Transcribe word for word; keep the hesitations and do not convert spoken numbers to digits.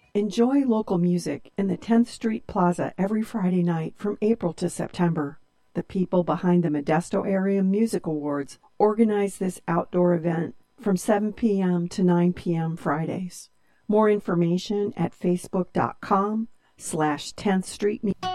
Enjoy local music in the tenth Street Plaza every Friday night from April to September. The people behind the Modesto Area Music Awards organize this outdoor event from seven p.m. to nine p.m. Fridays. More information at facebook.com slash 10th Street Music.